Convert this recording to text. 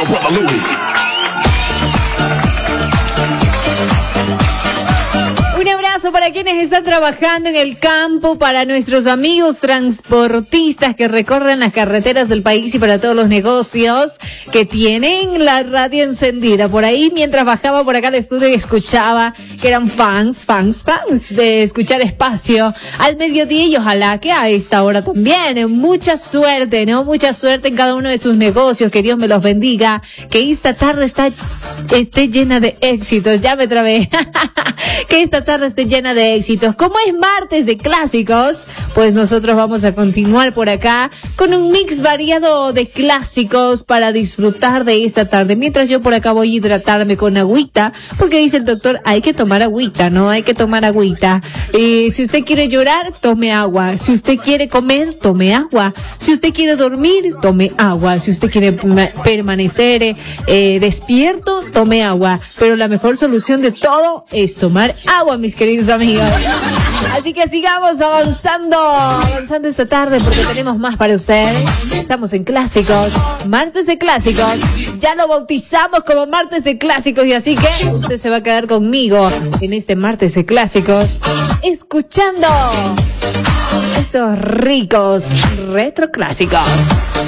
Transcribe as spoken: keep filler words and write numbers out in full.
brother Louis. Un abrazo para quienes están trabajando en el campo, para nuestros amigos transportistas que recorren las carreteras del país y para todos los negocios que tienen la radio encendida. Por ahí, mientras bajaba por acá al estudio y escuchaba que eran fans, fans, fans de escuchar Espacio al mediodía, y ojalá que a esta hora también. Mucha suerte, ¿no? Mucha suerte en cada uno de sus negocios. Que Dios me los bendiga. Que esta tarde está, esté llena de éxitos. Ya me trabé. Que esta tarde esté llena de éxitos. Como es martes de clásicos, pues nosotros vamos a continuar por acá con un mix variado de clásicos para disfrutar de esta tarde. Mientras yo por acá voy a hidratarme con agüita, porque dice el doctor, hay que tomar agüita, ¿no? Hay que tomar agüita. Eh, si usted quiere llorar, tome agua. Si usted quiere comer, tome agua. Si usted quiere dormir, tome agua. Si usted quiere permanecer eh, despierto, tome agua. Pero la mejor solución de todo es tomar agua, mis queridos amigos. Así que sigamos avanzando, avanzando esta tarde, porque tenemos más para usted. Estamos en Clásicos, martes de clásicos. Ya lo bautizamos como martes de clásicos, y así que usted se va a quedar conmigo en este martes de clásicos, escuchando estos ricos retroclásicos.